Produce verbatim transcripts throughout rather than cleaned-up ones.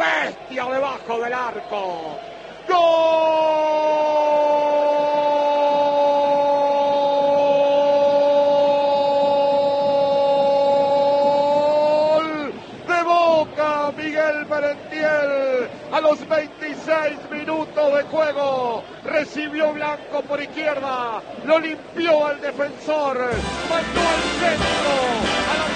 bestia debajo del arco. ¡Gol! De Boca, Miguel Merentiel. A los veintiséis minutos de juego, recibió Blanco por izquierda, lo limpió al defensor, mandó al centro. A la...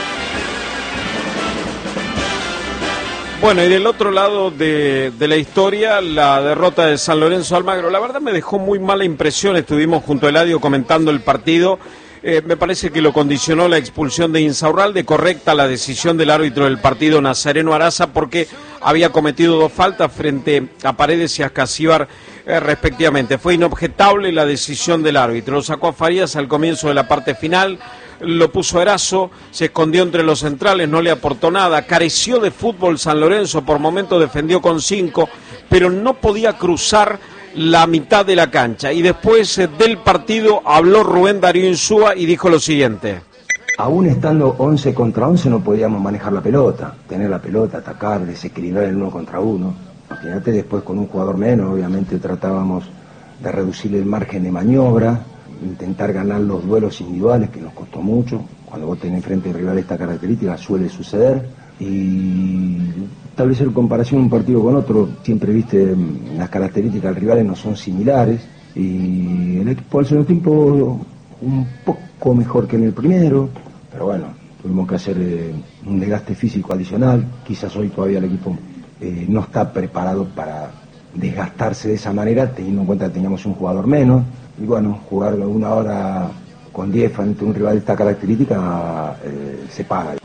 Bueno, y del otro lado de, de la historia, la derrota de San Lorenzo Almagro. La verdad me dejó muy mala impresión, estuvimos junto a Eladio comentando el partido. Eh, me parece que lo condicionó la expulsión de Insaurralde, correcta la decisión del árbitro del partido, Nazareno Araza, porque había cometido dos faltas frente a Paredes y a Escasíbar eh, respectivamente. Fue inobjetable la decisión del árbitro, lo sacó a Farías al comienzo de la parte final, lo puso Erazo, se escondió entre los centrales, no le aportó nada, careció de fútbol San Lorenzo, por momentos defendió con cinco, pero no podía cruzar la mitad de la cancha. Y después eh, del partido habló Rubén Darío Insúa y dijo lo siguiente: aún estando once contra once no podíamos manejar la pelota, tener la pelota, atacar, desequilibrar el uno contra uno. Imagínate, después con un jugador menos, obviamente tratábamos de reducir el margen de maniobra, intentar ganar los duelos individuales, que nos costó mucho. Cuando vos tenés frente al rival esta característica suele suceder. Y establecer comparación un partido con otro, siempre viste, las características del rival no son similares, y el equipo al segundo tiempo un poco mejor que en el primero, pero bueno, tuvimos que hacer eh, un desgaste físico adicional. Quizás hoy todavía el equipo eh, no está preparado para desgastarse de esa manera, teniendo en cuenta que teníamos un jugador menos, y bueno, jugar una hora con diez frente a un rival de esta característica eh, se paga.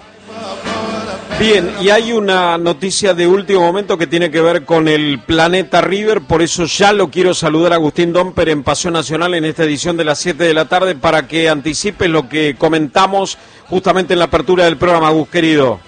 Bien, y hay una noticia de último momento que tiene que ver con el Planeta River, por eso ya lo quiero saludar a Agustín Domper en Pasión Nacional en esta edición de las siete de la tarde para que anticipe lo que comentamos justamente en la apertura del programa, Agus, querido.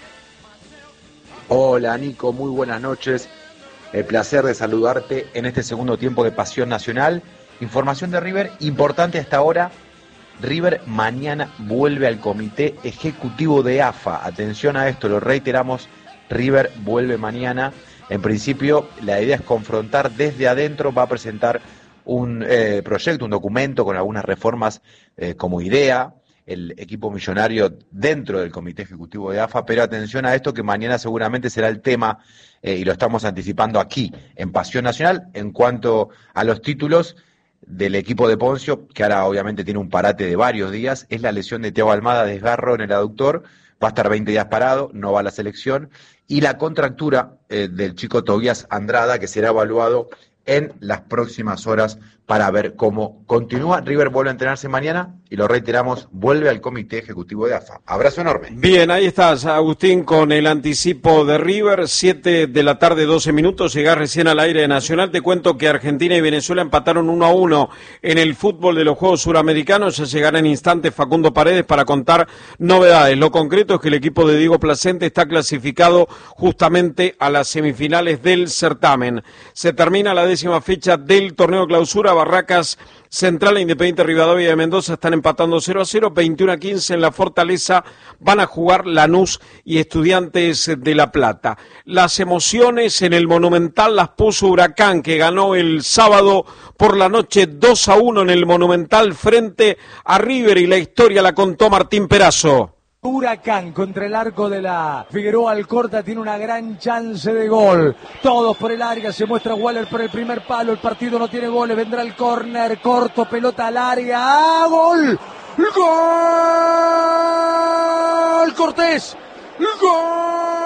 Hola Nico, muy buenas noches, el placer de saludarte en este segundo tiempo de Pasión Nacional. Información de River importante hasta ahora. River mañana vuelve al comité ejecutivo de A F A. Atención a esto, lo reiteramos, River vuelve mañana. En principio, la idea es confrontar desde adentro, va a presentar un eh, proyecto, un documento con algunas reformas eh, como idea, el equipo millonario dentro del comité ejecutivo de A F A, pero atención a esto que mañana seguramente será el tema, eh, y lo estamos anticipando aquí, en Pasión Nacional, en cuanto a los títulos del equipo de Poncio, que ahora obviamente tiene un parate de varios días, es la lesión de Thiago Almada, desgarro en el aductor, va a estar veinte días parado, no va a la selección, y la contractura eh, del chico Tobías Andrada, que será evaluado en las próximas horas para ver cómo continúa. River vuelve a entrenarse mañana y lo reiteramos, vuelve al comité ejecutivo de A F A. Abrazo enorme. Bien, ahí estás, Agustín, con el anticipo de River, siete de la tarde, doce minutos, llegás recién al aire de Nacional. Te cuento que Argentina y Venezuela empataron uno a uno en el fútbol de los Juegos Suramericanos. Ya llegará en instantes Facundo Paredes para contar novedades. Lo concreto es que el equipo de Diego Placente está clasificado justamente a las semifinales del certamen. Se termina la décima fecha del torneo clausura. Barracas Central e Independiente Rivadavia de Mendoza están empatando cero a cero, veintiuno a quince en la Fortaleza van a jugar Lanús y Estudiantes de La Plata. Las emociones en el Monumental las puso Huracán, que ganó el sábado por la noche dos a uno en el Monumental frente a River, y la historia la contó Martín Perazo. Huracán contra el arco de la Figueroa Alcorta tiene una gran chance de gol. Todos por el área, se muestra Waller por el primer palo. El partido no tiene goles, vendrá el córner corto, pelota al área. ¡Ah, gol! ¡Gol! Cortés. ¡Gol!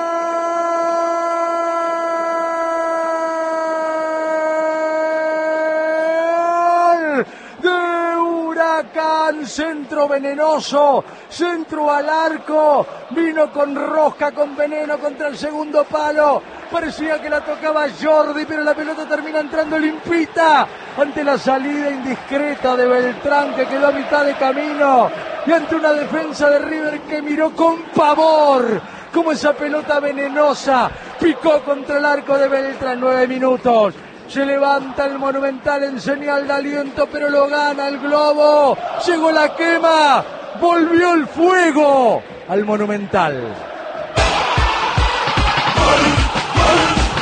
Centro venenoso, centro al arco, vino con rosca, con veneno contra el segundo palo, parecía que la tocaba Jordi, pero la pelota termina entrando limpita ante la salida indiscreta de Beltrán, que quedó a mitad de camino, y ante una defensa de River que miró con pavor como esa pelota venenosa picó contra el arco de Beltrán. Nueve minutos. Se levanta el Monumental en señal de aliento, pero lo gana el Globo. Llegó la quema, volvió el fuego al Monumental.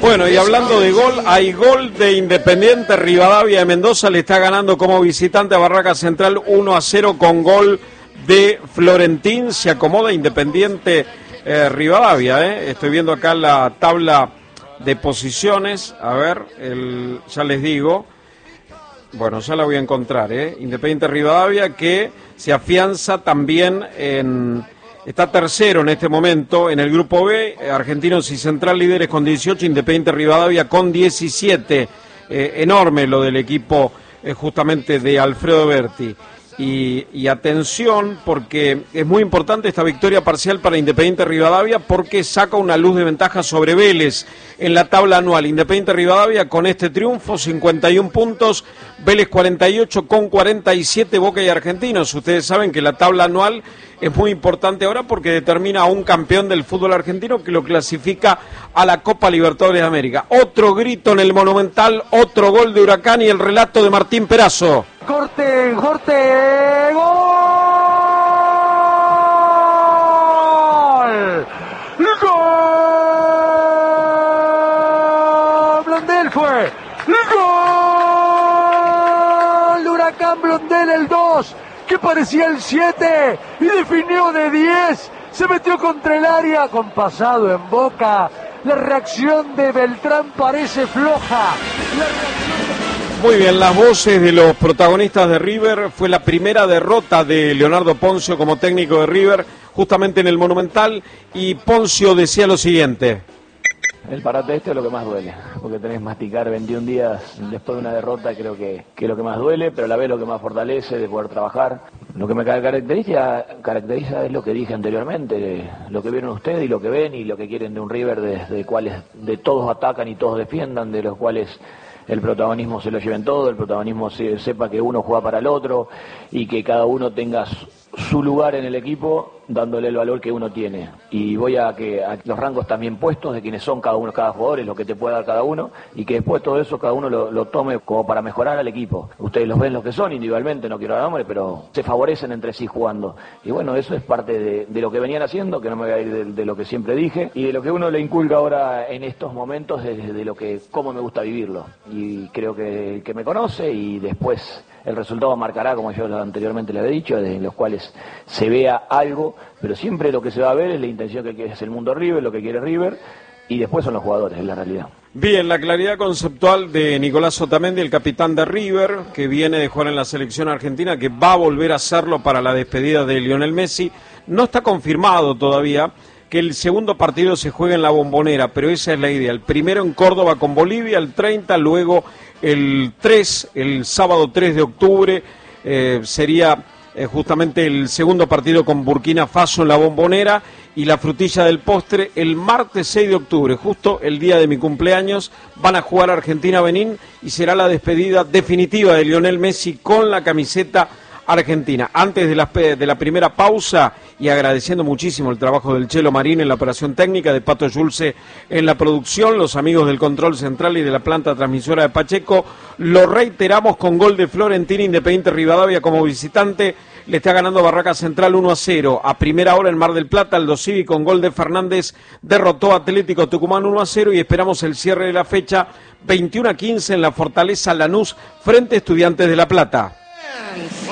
Bueno, y hablando de gol, hay gol de Independiente. Rivadavia de Mendoza le está ganando como visitante a Barraca Central uno a cero con gol de Florentín. Se acomoda Independiente eh, Rivadavia, eh. Estoy viendo acá la tabla de posiciones. A ver, el, ya les digo. Bueno, ya la voy a encontrar, eh. Independiente Rivadavia que se afianza también en... Está tercero en este momento en el grupo B, Argentinos y Central líderes con dieciocho, Independiente Rivadavia con diecisiete. Eh, enorme lo del equipo eh, justamente de Alfredo Berti. Y, y atención, porque es muy importante esta victoria parcial para Independiente Rivadavia, porque saca una luz de ventaja sobre Vélez en la tabla anual. Independiente Rivadavia con este triunfo, cincuenta y un puntos, Vélez cuarenta y ocho con cuarenta y siete, Boca y Argentinos. Ustedes saben que la tabla anual es muy importante ahora porque determina a un campeón del fútbol argentino que lo clasifica a la Copa Libertadores de América. Otro grito en el Monumental, otro gol de Huracán y el relato de Martín Perazo. Corte, corte, gol, gol, Blondel fue, gol, Huracán Blondel el dos, que parecía el siete, y definió de diez, se metió contra el área con pasado en Boca, la reacción de Beltrán parece floja, la reacción... Muy bien, las voces de los protagonistas de River. Fue la primera derrota de Leonardo Poncio como técnico de River, justamente en el Monumental, y Poncio decía lo siguiente. El parate este es lo que más duele, porque tenés que masticar veintiún días después de una derrota, creo que, que es lo que más duele, pero a la vez lo que más fortalece de poder trabajar. Lo que me caracteriza, caracteriza es lo que dije anteriormente, lo que vieron ustedes y lo que ven y lo que quieren de un River, de, de cuales de todos atacan y todos defiendan, de los cuales el protagonismo se lo lleven todo, el protagonismo se, sepa que uno juega para el otro y que cada uno tenga su, su lugar en el equipo dándole el valor que uno tiene. Y voy a que a los rangos también puestos de quienes son cada uno, cada jugador, es lo que te puede dar cada uno, y que después todo eso cada uno lo, lo tome como para mejorar al equipo. Ustedes los ven los que son individualmente, no quiero dar nombre, pero se favorecen entre sí jugando. Y bueno, eso es parte de, de lo que venían haciendo, que no me voy a ir de, de lo que siempre dije, y de lo que uno le inculca ahora en estos momentos, de, de lo que, cómo me gusta vivirlo. Y creo que, que me conoce, y después el resultado marcará, como yo anteriormente le había dicho, de los cuales se vea algo, pero siempre lo que se va a ver es la intención que es el mundo River, lo que quiere River, y después son los jugadores, es la realidad. Bien, la claridad conceptual de Nicolás Otamendi, el capitán de River, que viene de jugar en la selección argentina, que va a volver a hacerlo para la despedida de Lionel Messi. No está confirmado todavía que el segundo partido se juegue en la Bombonera, pero esa es la idea. El primero en Córdoba con Bolivia, el treinta, luego el tres, el sábado tres de octubre, eh, sería eh, justamente el segundo partido con Burkina Faso en la Bombonera, y la frutilla del postre el martes seis de octubre, justo el día de mi cumpleaños, van a jugar Argentina-Benín y será la despedida definitiva de Lionel Messi con la camiseta argentina. Antes de la, de la primera pausa, y agradeciendo muchísimo el trabajo del Chelo Marín en la operación técnica, de Pato Yulce en la producción, los amigos del control central y de la planta transmisora de Pacheco, lo reiteramos con gol de Florentín. Independiente Rivadavia como visitante le está ganando Barraca Central uno a cero. A primera hora en Mar del Plata, Aldo Civi con gol de Fernández derrotó a Atlético Tucumán uno a cero, y esperamos el cierre de la fecha veintiuno a quince en la Fortaleza Lanús frente a Estudiantes de La Plata.